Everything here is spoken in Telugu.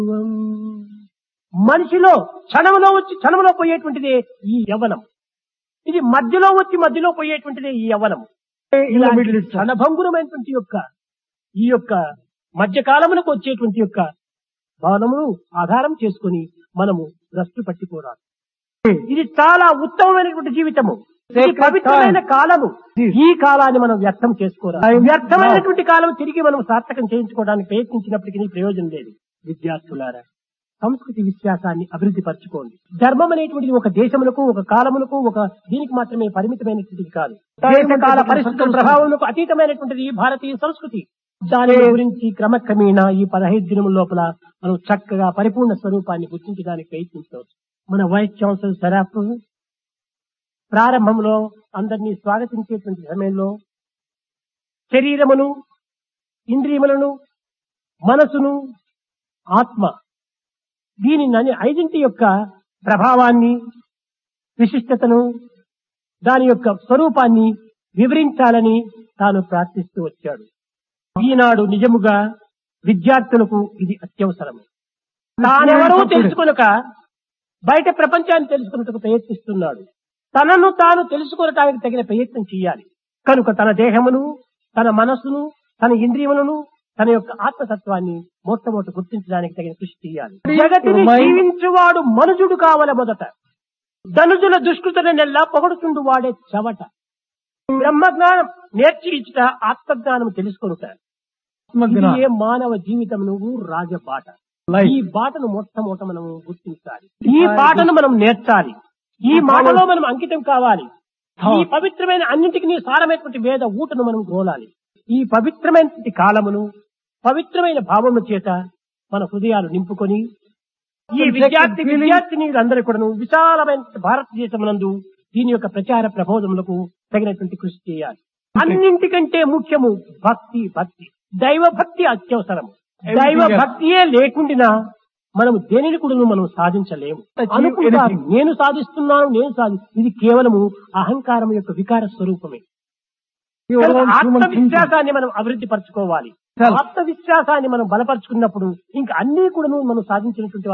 మనిషిలో క్షణంలో వచ్చి క్షణంలో పోయేటువంటిదే ఈ యవ్వనం. ఇది మధ్యలో వచ్చి మధ్యలో పోయేటువంటిదే ఈ యవ్వనం. ఇలాంటి క్షణభంగురమైనటువంటి ఈ యొక్క మధ్యకాలమునకు వచ్చేటువంటి యొక్క భావనమును ఆధారం చేసుకుని మనము భ్రష్టు పట్టిపోరాదు. ఇది చాలా ఉత్తమమైనటువంటి జీవితము. ఇది పవిత్రమైన కాలము. ఈ కాలాన్ని మనం వ్యర్థం చేసుకోరాదు. వ్యర్థమైనటువంటి కాలం తిరిగి మనం సార్థకం చేయించుకోవడానికి ప్రయత్నించినప్పటికీ ప్రయోజనం లేదు. విద్యార్థులారా, సంస్కృతి విశ్వాసాన్ని అభివృద్ధి పరచుకోండి. ధర్మం అనేటువంటిది ఒక దేశములకు, ఒక కాలములకు, ఒక దీనికి మాత్రమే పరిమితమైనటువంటిది కాదు. దేశకాల పరిస్థితుల ప్రభావములకు అతీతమైనటువంటిది భారతీయ సంస్కృతి. దాని గురించి క్రమక్రమేణా ఈ 15 దినముల లోపల మనం చక్కగా పరిపూర్ణ స్వరూపాన్ని గుర్తించడానికి ప్రయత్నించవచ్చు. మన వైస్ ఛాన్సలర్ సరాఫ్ ప్రారంభంలో అందరినీ స్వాగతించేటువంటి సమయంలో శరీరమును, ఇంద్రియములను, మనసును, ఆత్మ దీని ఐదింటి యొక్క ప్రభావాన్ని, విశిష్టతను, దాని యొక్క స్వరూపాన్ని వివరించాలని తాను ప్రార్థిస్తూ వచ్చాడు. ఈనాడు నిజముగా విద్యార్థులకు ఇది అత్యవసరం. తానెవరో తెలుసుకొనక బయట ప్రపంచాన్ని తెలుసుకున్నట్టుకు ప్రయత్నిస్తున్నాడు. తనను తాను తెలుసుకోవటానికి తగిన ప్రయత్నం చేయాలి. కనుక తన దేహమును, తన మనస్సును, తన ఇంద్రియములను, తన యొక్క ఆత్మతత్వాన్ని మొట్టమొదట గుర్తించడానికి తగిన కృషి చేయాలి. జగతిని జీవించువాడు మనుజుడు కావల మొదట. ధనుజుల దుష్కృతనెల్లా పొగడుచుండు వాడే చవట. బ్రహ్మజ్ఞానం నేర్చి ఇచ్చుట, ఆత్మజ్ఞానం తెలుసుకొనుట. ఇదే మానవ జీవితం నువ్వు రాజబాట. ఈ బాటను మొట్టమొదట మనం గుర్తించాలి. ఈ బాటను మనం నేర్చాలి. ఈ మాటలో మనం అంకితం కావాలి. ఈ పవిత్రమైన అన్నింటికి సారమైనటువంటి వేద ఊటను మనం గోలాలి. ఈ పవిత్రమైనటువంటి కాలమును పవిత్రమైన భావముల చేత మన హృదయాలు నింపుకొని ఈ విద్యార్థినీలందరూ కూడా విశాలమైన భారతదేశమునందు దీని యొక్క ప్రచార ప్రబోధములకు తగినటువంటి కృషి చేయాలి. అన్నింటికంటే ముఖ్యము భక్తి. దైవ భక్తి అత్యవసరము. దైవ భక్తియే లేకుండా మనము దేనిని కూడా మనం సాధించలేము. అనుకుంటారు నేను సాధిస్తున్నాను, ఇది కేవలము అహంకారం యొక్క వికార స్వరూపమే. ఆత్మవిశ్వాసాన్ని మనం అభివృద్ధి పరచుకోవాలి. ఆత్మవిశ్వాసాన్ని మనం బలపరుచుకున్నప్పుడు ఇంకా అన్ని కూడా మనం సాధించినటువంటి